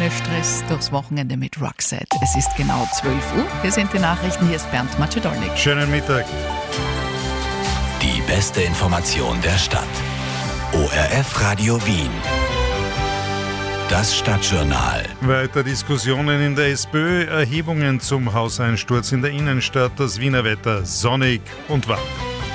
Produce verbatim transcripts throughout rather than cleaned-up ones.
ohne Stress durchs Wochenende mit Roxette. Es ist genau zwölf Uhr. Hier sind die Nachrichten. Hier ist Bernd Macedolnik. Schönen Mittag. Die beste Information der Stadt. O R F Radio Wien. Das Stadtjournal. Weiter Diskussionen in der SPÖ, Erhebungen zum Hauseinsturz in der Innenstadt, das Wiener Wetter sonnig und warm.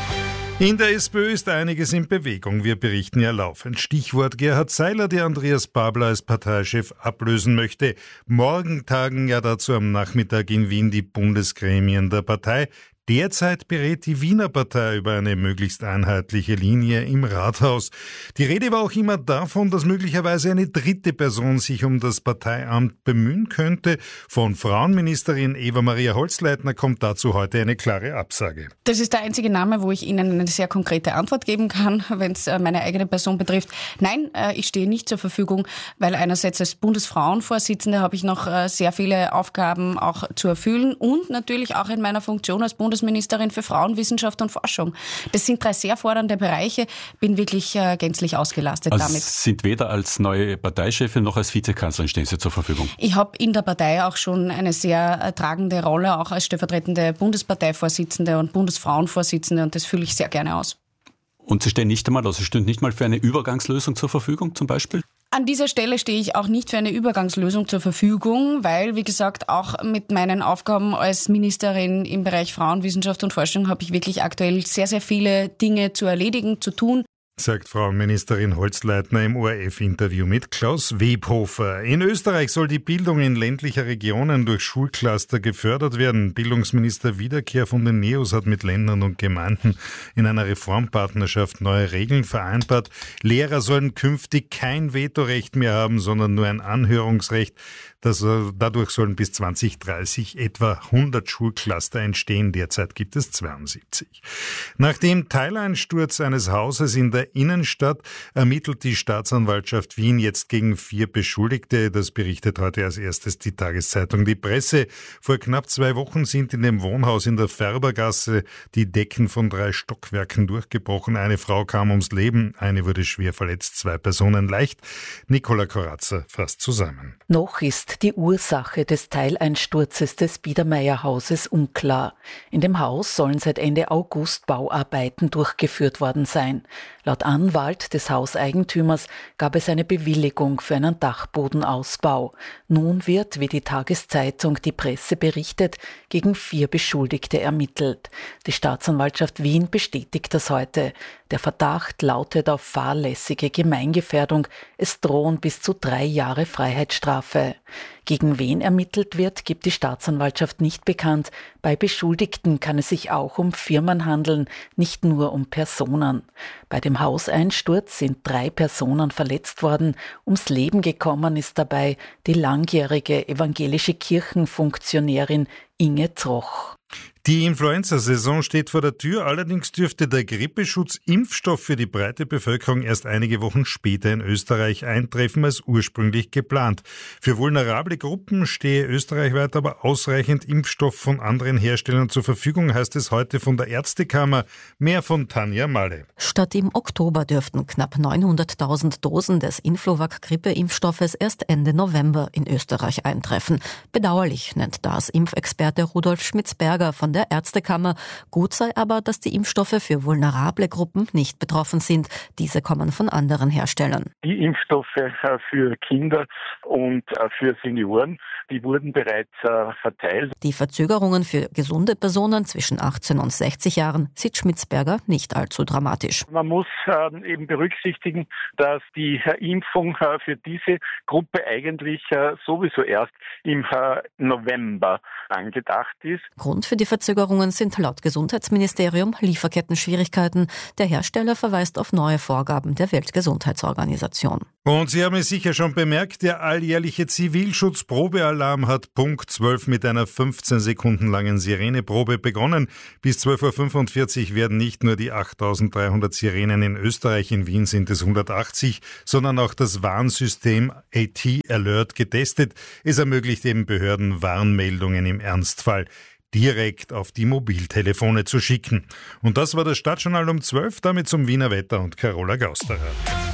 In der SPÖ ist einiges in Bewegung. Wir berichten ja laufend. Stichwort Gerhard Seiler, der Andreas Babler als Parteichef ablösen möchte. Morgen tagen ja dazu am Nachmittag in Wien die Bundesgremien der Partei. Derzeit berät die Wiener Partei über eine möglichst einheitliche Linie im Rathaus. Die Rede war auch immer davon, dass möglicherweise eine dritte Person sich um das Parteiamt bemühen könnte. Von Frauenministerin Eva-Maria Holzleitner kommt dazu heute eine klare Absage. Das ist der einzige Name, wo ich Ihnen eine sehr konkrete Antwort geben kann, wenn es meine eigene Person betrifft. Nein, ich stehe nicht zur Verfügung, weil einerseits als Bundesfrauenvorsitzende habe ich noch sehr viele Aufgaben auch zu erfüllen und natürlich auch in meiner Funktion als Bundesministerin Ministerin für Frauen, Wissenschaft und Forschung. Das sind drei sehr fordernde Bereiche. Bin wirklich äh, gänzlich ausgelastet also damit. Sie sind weder als neue Parteichefin noch als Vizekanzlerin stehen Sie zur Verfügung? Ich habe in der Partei auch schon eine sehr äh, tragende Rolle, auch als stellvertretende Bundesparteivorsitzende und Bundesfrauenvorsitzende, und das fülle ich sehr gerne aus. Und Sie stehen nicht einmal, also Sie stehen nicht mal für eine Übergangslösung zur Verfügung zum Beispiel? An dieser Stelle stehe ich auch nicht für eine Übergangslösung zur Verfügung, weil, wie gesagt, auch mit meinen Aufgaben als Ministerin im Bereich Frauen, Wissenschaft und Forschung habe ich wirklich aktuell sehr, sehr viele Dinge zu erledigen, zu tun. Sagt Frauenministerin Holzleitner im O R F-Interview mit Klaus Webhofer. In Österreich soll die Bildung in ländlicher Regionen durch Schulcluster gefördert werden. Bildungsminister Wiederkehr von den Neos hat mit Ländern und Gemeinden in einer Reformpartnerschaft neue Regeln vereinbart. Lehrer sollen künftig kein Vetorecht mehr haben, sondern nur ein Anhörungsrecht. Das, dadurch sollen bis zwanzig dreißig etwa hundert Schulcluster entstehen. Derzeit gibt es zweiundsiebzig. Nach dem Teileinsturz eines Hauses in der Innenstadt ermittelt die Staatsanwaltschaft Wien jetzt gegen vier Beschuldigte. Das berichtet heute als erstes die Tageszeitung Die Presse. Vor knapp zwei Wochen sind in dem Wohnhaus in der Färbergasse die Decken von drei Stockwerken durchgebrochen. Eine Frau kam ums Leben, eine wurde schwer verletzt, zwei Personen leicht. Nicola Corazza fasst zusammen. Noch ist die Ursache des Teileinsturzes des Biedermeier-Hauses unklar. In dem Haus sollen seit Ende August Bauarbeiten durchgeführt worden sein. Laut Anwalt des Hauseigentümers gab es eine Bewilligung für einen Dachbodenausbau. Nun wird, wie die Tageszeitung Die Presse berichtet, gegen vier Beschuldigte ermittelt. Die Staatsanwaltschaft Wien bestätigt das heute. Der Verdacht lautet auf fahrlässige Gemeingefährdung. Es drohen bis zu drei Jahre Freiheitsstrafe. Gegen wen ermittelt wird, gibt die Staatsanwaltschaft nicht bekannt. Bei Beschuldigten kann es sich auch um Firmen handeln, nicht nur um Personen. Bei dem Hauseinsturz sind drei Personen verletzt worden. Ums Leben gekommen ist dabei die langjährige evangelische Kirchenfunktionärin Inge Zoch. Die Influenza-Saison steht vor der Tür, allerdings dürfte der Grippeschutz-Impfstoff für die breite Bevölkerung erst einige Wochen später in Österreich eintreffen als ursprünglich geplant. Für vulnerable Gruppen stehe österreichweit aber ausreichend Impfstoff von anderen Herstellern zur Verfügung, heißt es heute von der Ärztekammer. Mehr von Tanja Malle. Statt im Oktober dürften knapp neunhunderttausend Dosen des Influvac-Grippe-Impfstoffes erst Ende November in Österreich eintreffen. Bedauerlich nennt das Impfexperte Rudolf Schmitzberger von der Ärztekammer. Gut sei aber, dass die Impfstoffe für vulnerable Gruppen nicht betroffen sind. Diese kommen von anderen Herstellern. Die Impfstoffe für Kinder und für Senioren, die wurden bereits verteilt. Die Verzögerungen für gesunde Personen zwischen achtzehn und sechzig Jahren sieht Schmitzberger nicht allzu dramatisch. Man muss eben berücksichtigen, dass die Impfung für diese Gruppe eigentlich sowieso erst im November angedacht ist. Grund für die Verzögerungen sind laut Gesundheitsministerium Lieferkettenschwierigkeiten. Der Hersteller verweist auf neue Vorgaben der Weltgesundheitsorganisation. Und Sie haben es sicher schon bemerkt, der alljährliche Zivilschutz-Probealarm hat Punkt zwölf mit einer fünfzehn Sekunden langen Sireneprobe begonnen. Bis zwölf Uhr fünfundvierzig werden nicht nur die achttausenddreihundert Sirenen in Österreich, in Wien sind es hundertachtzig, sondern auch das Warnsystem A T Alert getestet. Es ermöglicht eben Behörden Warnmeldungen im Ernstfall direkt auf die Mobiltelefone zu schicken. Und das war das Stadtjournal um zwölf, damit zum Wiener Wetter und Carola Gausterer.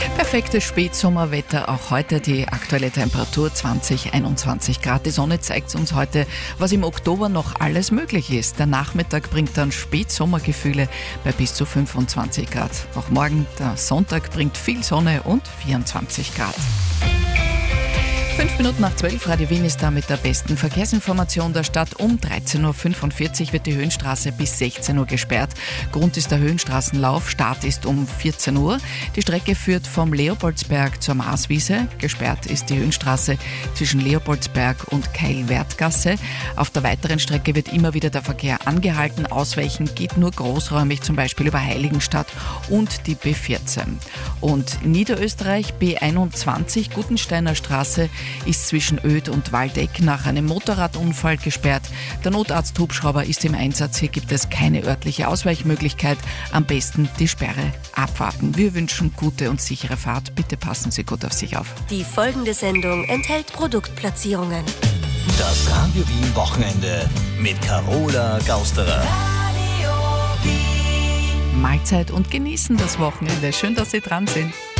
Perfektes Spätsommerwetter, auch heute die aktuelle Temperatur zwanzig, einundzwanzig Grad. Die Sonne zeigt uns heute, was im Oktober noch alles möglich ist. Der Nachmittag bringt dann Spätsommergefühle bei bis zu fünfundzwanzig Grad. Auch morgen, der Sonntag, bringt viel Sonne und vierundzwanzig Grad. Fünf Minuten nach zwölf, Radio Wien ist da mit der besten Verkehrsinformation der Stadt. Um dreizehn Uhr fünfundvierzig wird die Höhenstraße bis sechzehn Uhr gesperrt. Grund ist der Höhenstraßenlauf, Start ist um vierzehn Uhr. Die Strecke führt vom Leopoldsberg zur Marswiese. Gesperrt ist die Höhenstraße zwischen Leopoldsberg und Keilwertgasse. Auf der weiteren Strecke wird immer wieder der Verkehr angehalten. Ausweichen geht nur großräumig, zum Beispiel über Heiligenstadt und die B vierzehn. Und Niederösterreich B einundzwanzig, Gutensteiner Straße, ist zwischen Oedt und Waldeck nach einem Motorradunfall gesperrt. Der Notarzt-Hubschrauber ist im Einsatz. Hier gibt es keine örtliche Ausweichmöglichkeit. Am besten die Sperre abwarten. Wir wünschen gute und sichere Fahrt. Bitte passen Sie gut auf sich auf. Die folgende Sendung enthält Produktplatzierungen. Das Radio Wien Wochenende mit Carola Gausterer. Mahlzeit und genießen das Wochenende. Schön, dass Sie dran sind.